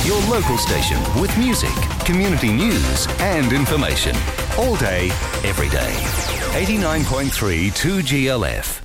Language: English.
Your local station with music, community news and information. All day, every day. 89.3 2GLF.